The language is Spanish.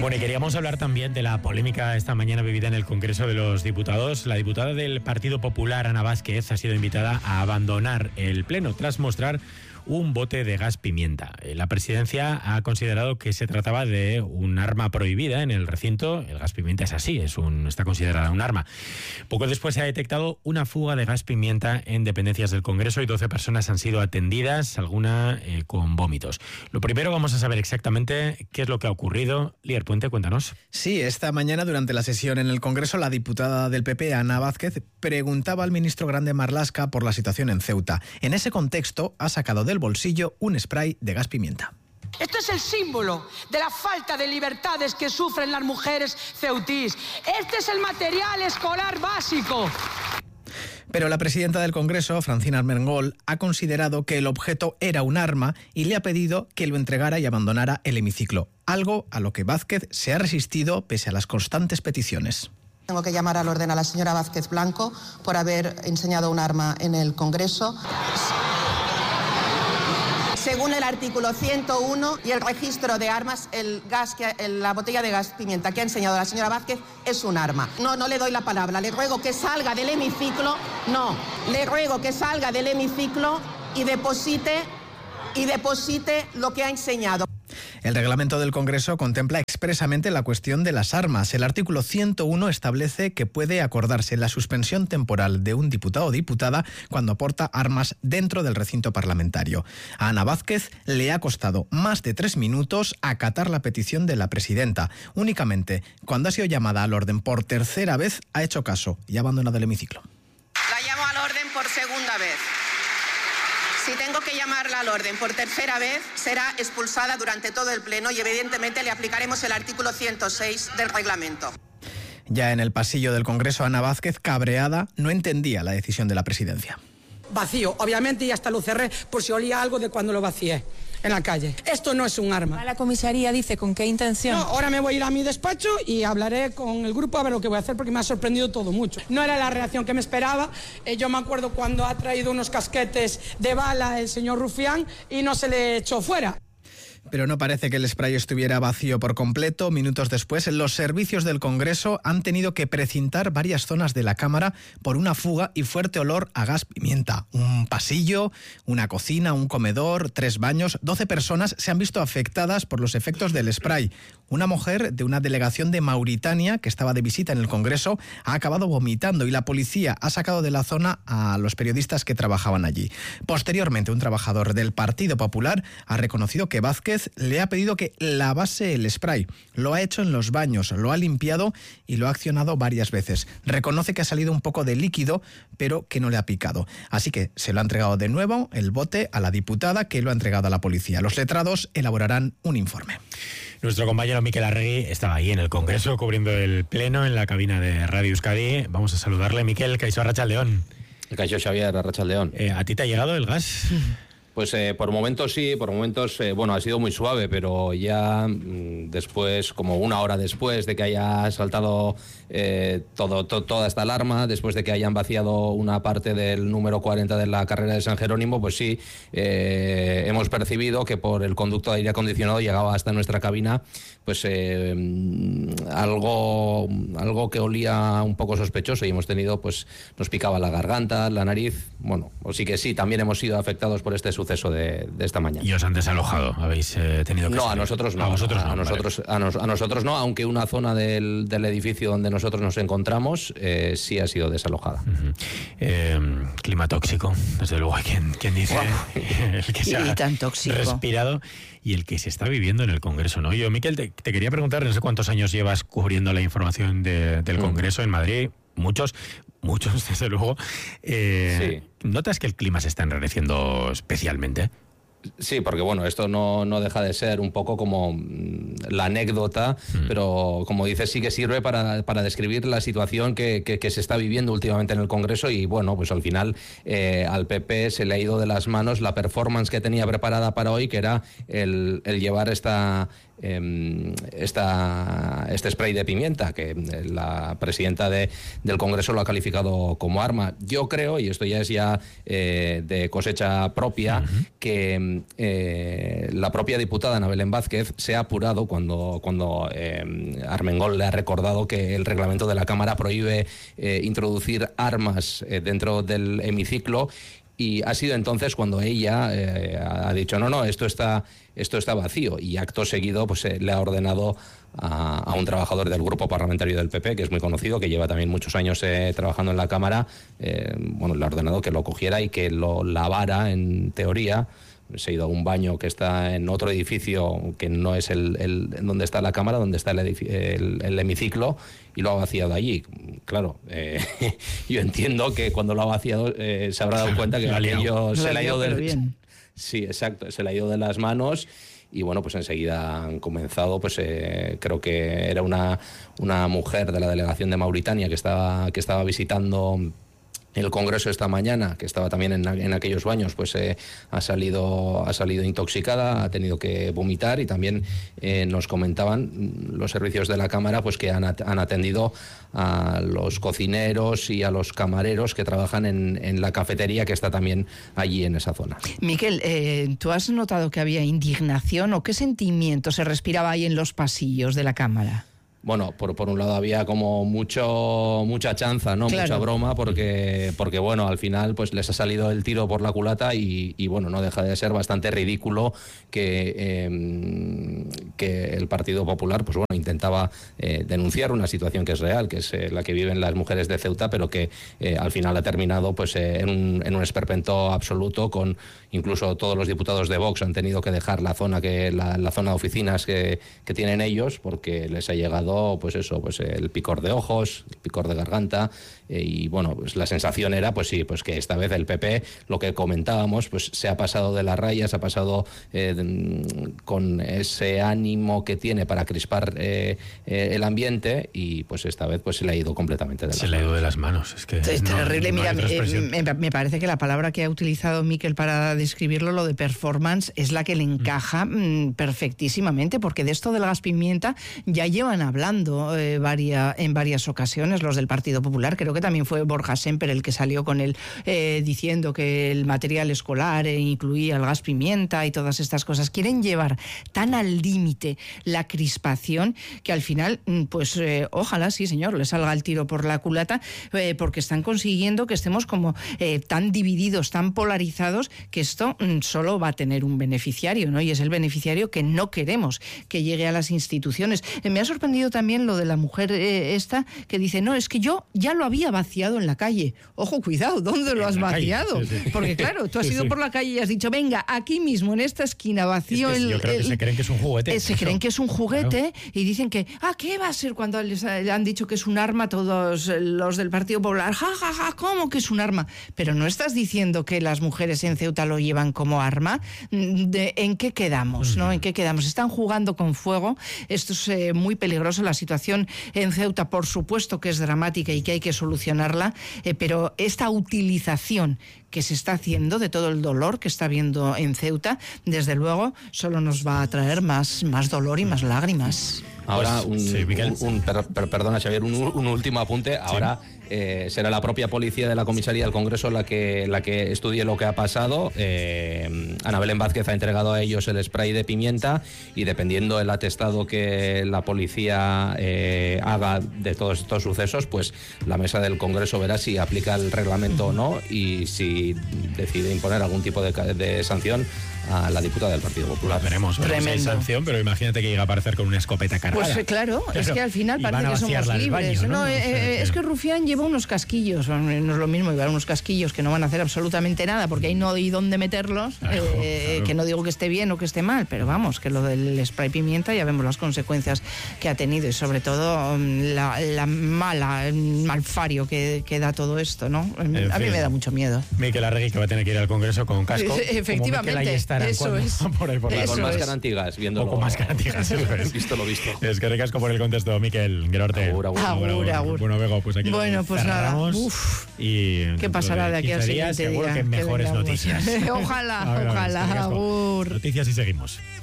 Bueno, y queríamos hablar también de la polémica esta mañana vivida en el Congreso de los Diputados. La diputada del Partido Popular, Ana Vázquez, ha sido invitada a abandonar el Pleno tras mostrar un bote de gas pimienta. La presidencia ha considerado que se trataba de un arma prohibida en el recinto. El gas pimienta es así, está considerada un arma. Poco después se ha detectado una fuga de gas pimienta en dependencias del Congreso y 12 personas han sido atendidas, alguna con vómitos. Lo primero, vamos a saber exactamente qué es lo que ha ocurrido. Lier Puente, cuéntanos. Sí, esta mañana durante la sesión en el Congreso, la diputada del PP, Ana Vázquez, preguntaba al ministro Grande Marlaska por la situación en Ceuta. En ese contexto, ha sacado del bolsillo un spray de gas pimienta. Esto es el símbolo de la falta de libertades que sufren las mujeres ceutís. Este es el material escolar básico. Pero la presidenta del Congreso, Francina Armengol, ha considerado que el objeto era un arma y le ha pedido que lo entregara y abandonara el hemiciclo, algo a lo que Vázquez se ha resistido pese a las constantes peticiones. Tengo que llamar al orden a la señora Vázquez Blanco por haber enseñado un arma en el Congreso. Según el artículo 101 y el registro de armas, la botella de gas pimienta que ha enseñado la señora Vázquez es un arma. No le doy la palabra. Le ruego que salga del hemiciclo. No, le ruego que salga del hemiciclo y deposite lo que ha enseñado. El reglamento del Congreso contempla expresamente la cuestión de las armas. El artículo 101 establece que puede acordarse la suspensión temporal de un diputado o diputada cuando aporta armas dentro del recinto parlamentario. A Ana Vázquez le ha costado más de 3 minutos acatar la petición de la presidenta. Únicamente cuando ha sido llamada al orden por tercera vez ha hecho caso y ha abandonado el hemiciclo. La llamo al orden por segunda vez. Si tengo que llamarla al orden por tercera vez, será expulsada durante todo el Pleno y evidentemente le aplicaremos el artículo 106 del reglamento. Ya en el pasillo del Congreso, Ana Vázquez, cabreada, no entendía la decisión de la presidencia. Vacío, obviamente, y hasta lo cerré por si olía algo de cuando lo vacié en la calle. Esto no es un arma. La comisaría dice con qué intención. No, ahora me voy a ir a mi despacho y hablaré con el grupo a ver lo que voy a hacer porque me ha sorprendido todo mucho. No era la reacción que me esperaba. Yo me acuerdo cuando ha traído unos casquetes de bala el señor Rufián y no se le echó fuera. Pero no parece que el spray estuviera vacío por completo. Minutos después, los servicios del Congreso han tenido que precintar varias zonas de la Cámara por una fuga y fuerte olor a gas pimienta. Un pasillo, una cocina, un comedor, 3 baños. 12 personas se han visto afectadas por los efectos del spray. Una mujer de una delegación de Mauritania que estaba de visita en el Congreso ha acabado vomitando y la policía ha sacado de la zona a los periodistas que trabajaban allí. Posteriormente, un trabajador del Partido Popular ha reconocido que Vázquez le ha pedido que lavase el spray. Lo ha hecho en los baños, lo ha limpiado y lo ha accionado varias veces. Reconoce que ha salido un poco de líquido, pero que no le ha picado. Así que se lo ha entregado de nuevo el bote a la diputada, que lo ha entregado a la policía. Los letrados elaborarán un informe. Nuestro compañero Miquel Arregui estaba ahí en el Congreso cubriendo el Pleno en la cabina de Radio Euskadi. Vamos a saludarle. Miquel, Kaixo Arratsaldeon. Kaixo Xavier, Arratsaldeon. ¿A ti te ha llegado el gas? Pues por momentos sí, por momentos, ha sido muy suave, pero ya después, como una hora después de que haya saltado toda esta alarma, después de que hayan vaciado una parte del número 40 de la carrera de San Jerónimo, pues sí, hemos percibido que por el conducto de aire acondicionado llegaba hasta nuestra cabina pues algo que olía un poco sospechoso y hemos tenido, pues nos picaba la garganta, la nariz, así que sí, también hemos sido afectados por este suceso de esta mañana. ¿Y os han desalojado? ¿Habéis tenido que No, salir? a nosotros no. A nosotros no, aunque una zona del edificio donde nosotros nos encontramos sí ha sido desalojada. Clima tóxico, desde luego hay quien dice el que se ha tan tóxico respirado y el que se está viviendo en el Congreso, ¿no? Yo, Miquel, te quería preguntar, no sé cuántos años llevas cubriendo la información del Congreso en Madrid. Muchos, desde luego. Sí. ¿Notas que el clima se está enrareciendo especialmente? Sí, porque esto no deja de ser un poco como la anécdota, pero como dices, sí que sirve para describir la situación que se está viviendo últimamente en el Congreso y pues al final al PP se le ha ido de las manos la performance que tenía preparada para hoy, que era el llevar este spray de pimienta, que la presidenta del Congreso lo ha calificado como arma. Yo creo, y esto ya es de cosecha propia, que la propia diputada Ana Belén Vázquez se ha apurado cuando Armengol le ha recordado que el reglamento de la Cámara prohíbe introducir armas dentro del hemiciclo. Y ha sido entonces cuando ella ha dicho, no, esto está vacío. Y acto seguido pues le ha ordenado a un trabajador del grupo parlamentario del PP, que es muy conocido, que lleva también muchos años trabajando en la Cámara, le ha ordenado que lo cogiera y que lo lavara, en teoría. Se ha ido a un baño que está en otro edificio, que no es el donde está la Cámara, donde está el hemiciclo, y lo ha vaciado allí. Claro, yo entiendo que cuando lo ha vaciado se habrá dado cuenta que aquello se le ha ido sí, exacto, se le ha ido de las manos. Y bueno, pues enseguida han comenzado, pues creo que era una mujer de la delegación de Mauritania que estaba visitando el Congreso esta mañana, que estaba también en aquellos baños, pues ha salido intoxicada, ha tenido que vomitar, y también nos comentaban los servicios de la Cámara pues que han atendido a los cocineros y a los camareros que trabajan en la cafetería, que está también allí en esa zona. Miquel, ¿tú has notado que había indignación o qué sentimiento se respiraba ahí en los pasillos de la Cámara? Bueno, por un lado había como mucha chanza, ¿no? Claro. Mucha broma, porque bueno, al final pues les ha salido el tiro por la culata y bueno, no deja de ser bastante ridículo que el Partido Popular pues bueno, intentaba denunciar una situación que es real, que es la que viven las mujeres de Ceuta, pero que al final ha terminado pues en un esperpento absoluto, con incluso todos los diputados de Vox han tenido que dejar la zona de oficinas que tienen ellos, porque les ha llegado pues eso, pues el picor de ojos, el picor de garganta, y bueno, pues la sensación era pues sí, pues que esta vez el PP, lo que comentábamos, pues se ha pasado de las rayas, ha pasado con ese ánimo que tiene para crispar el ambiente, y pues esta vez pues se le ha ido completamente de las manos. Se le ha ido de las manos, es que es terrible. Mira, me parece que la palabra que ha utilizado Miquel para describirlo, lo de performance, es la que le encaja perfectísimamente, porque de esto del gas pimienta ya llevan hablando en varias ocasiones los del Partido Popular. Creo que también fue Borja Semper el que salió con él diciendo que el material escolar incluía el gas pimienta y todas estas cosas. Quieren llevar tan al límite la crispación que al final, pues ojalá, sí señor, le salga el tiro por la culata, porque están consiguiendo que estemos como tan divididos, tan polarizados, que esto solo va a tener un beneficiario, ¿no? Y es el beneficiario que no queremos que llegue a las instituciones. Me ha sorprendido también lo de la mujer esta que dice, no, es que yo ya lo había vaciado en la calle. Ojo, cuidado, ¿dónde lo has vaciado? Sí. Porque claro, tú has ido por la calle y has dicho, venga, aquí mismo, en esta esquina, vacío yo creo que se creen que es un juguete. Se creen que es un juguete, claro. Y dicen que, ¿qué va a ser cuando les han dicho que es un arma todos los del Partido Popular? Ja, ja, ja, ¿cómo que es un arma? Pero ¿no estás diciendo que las mujeres en Ceuta lo llevan como arma? ¿En qué quedamos? ¿No? ¿En qué quedamos? Están jugando con fuego. Esto es muy peligroso. La situación en Ceuta, por supuesto que es dramática y que hay que solucionarla, pero esta utilización que se está haciendo de todo el dolor que está habiendo en Ceuta, desde luego, solo nos va a traer más dolor y más lágrimas. Ahora, perdona, Xavier, un último apunte. Ahora será la propia policía de la comisaría del Congreso la que estudie lo que ha pasado. Ana Belén Vázquez ha entregado a ellos el spray de pimienta, y dependiendo del atestado que la policía haga de todos estos sucesos, pues la mesa del Congreso verá si aplica el reglamento o no, y si decide imponer algún tipo de sanción a la diputada del Partido Popular. Veremos si hay sanción, pero imagínate que llega a aparecer con una escopeta cargada. Pues claro, es que al final parece que somos libres. Baño, ¿no? Es que Rufián lleva unos casquillos, no es lo mismo llevar unos casquillos que no van a hacer absolutamente nada, porque ahí no hay dónde meterlos, claro. Que no digo que esté bien o que esté mal, pero vamos, que lo del spray pimienta ya vemos las consecuencias que ha tenido, y sobre todo el malfario que da todo esto, ¿no? A mí me da mucho miedo. Miquel Arregui, que va a tener que ir al Congreso con casco. Efectivamente, eso es. Por ahí por la con máscara antiguas, viéndolo. O con máscara antiguas, eso es. Visto lo visto. Es que recasco por el contexto, Miquel. Gerorte. Agur. Bueno, Bego, pues aquí bueno, pues nada. Y ¿qué pasará de aquí al siguiente día? Seguro que mejores noticias. Ojalá. Agur. Noticias y seguimos.